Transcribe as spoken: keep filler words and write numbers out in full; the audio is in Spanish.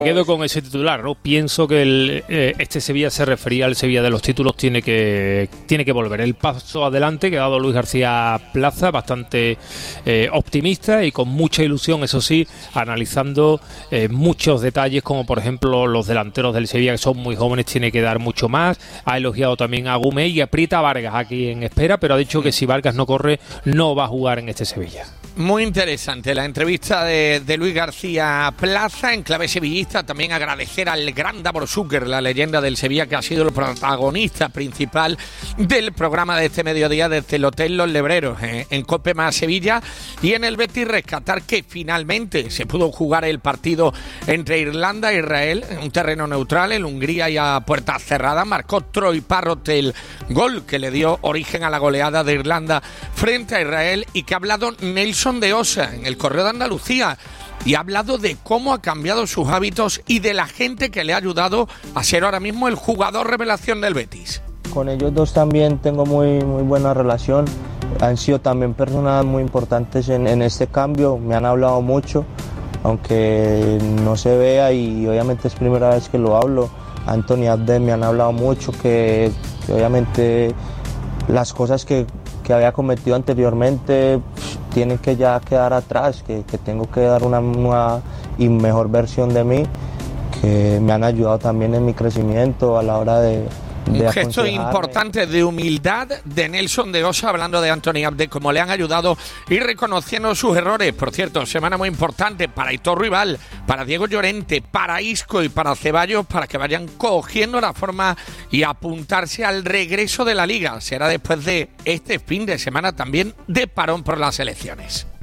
Quedo con ese titular, ¿no? Pienso que el, eh, este Sevilla se refería al Sevilla de los títulos, tiene que tiene que volver. El paso adelante que ha dado Luis García Plaza, bastante eh, optimista y con mucha ilusión, eso sí, analizando eh, muchos detalles, como por ejemplo los delanteros del Sevilla, que son muy jóvenes, tiene que dar mucho más. Ha elogiado también a Gumé y aprieta a Vargas aquí en espera, pero ha dicho que si Vargas no corre, no va a jugar en este Sevilla. Muy interesante la entrevista de, de Luis García Plaza en clave sevillista. También agradecer al gran Davor Zucker, la leyenda del Sevilla, que ha sido el protagonista principal del programa de este mediodía desde el Hotel Los Lebreros, eh, en Cope Más Sevilla. Y en el Betis rescatar que finalmente se pudo jugar el partido entre Irlanda e Israel en un terreno neutral, en Hungría y a puertas cerradas. Marcó Troy Parrott el gol que le dio origen a la goleada de Irlanda frente a Israel, y que ha hablado Nelson de Osa en el Correo de Andalucía y ha hablado de cómo ha cambiado sus hábitos y de la gente que le ha ayudado a ser ahora mismo el jugador revelación del Betis. Con ellos dos también tengo muy, muy buena relación, han sido también personas muy importantes en, en este cambio, me han hablado mucho, aunque no se vea, y obviamente es primera vez que lo hablo. Anthony Abde me han hablado mucho, que, que obviamente las cosas que, que había cometido anteriormente tienen que ya quedar atrás, que, que tengo que dar una nueva y mejor versión de mí, que me han ayudado también en mi crecimiento a la hora de, de un gesto importante de humildad de Nelson de Osa, hablando de Anthony Abde, cómo le han ayudado y reconociendo sus errores. Por cierto, semana muy importante para Hitor Rival, para Diego Llorente, para Isco y para Ceballos, para que vayan cogiendo la forma y apuntarse al regreso de la Liga. Será después de este fin de semana también de parón por las elecciones.